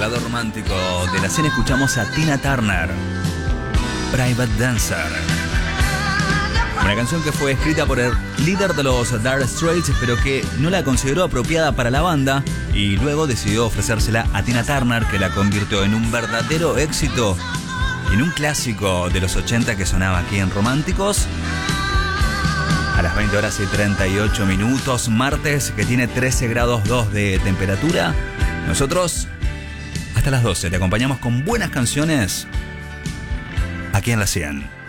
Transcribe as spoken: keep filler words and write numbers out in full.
lado romántico de la cena escuchamos a Tina Turner, Private Dancer. Una canción que fue escrita por el líder de los Dire Straits, pero que no la consideró apropiada para la banda y luego decidió ofrecérsela a Tina Turner, que la convirtió en un verdadero éxito, en un clásico de los ochenta que sonaba aquí en Románticos. A las veinte horas y treinta y ocho minutos, martes, que tiene trece grados dos de temperatura. Nosotros, hasta las doce, te acompañamos con buenas canciones aquí en La cien.